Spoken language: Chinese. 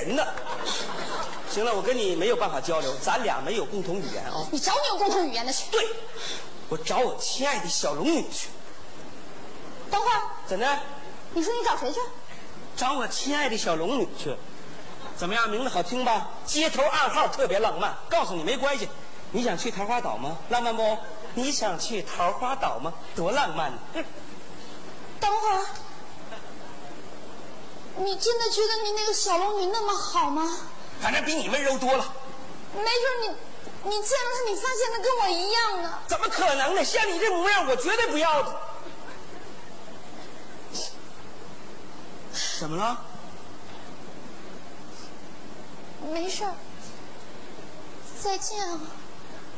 人呢。行了，我跟你没有办法交流，咱俩没有共同语言啊。 你找你有共同语言的去。 对，我找我亲爱的小龙女去。 等会儿， 怎的？ 你说你找谁去？ 找我亲爱的小龙女去。怎么样，名字好听吧？街头暗号特别浪漫。告诉你没关系，你想去桃花岛吗？浪漫不？你想去桃花岛吗？多浪漫呢！ 等会儿，你真的觉得你那个小龙女那么好吗？ 反正比你温柔多了。 没准你见了她，你发现她跟我一样呢。 怎么可能呢？像你这模样，我绝对不要的。怎么了？ 没事儿，再见啊。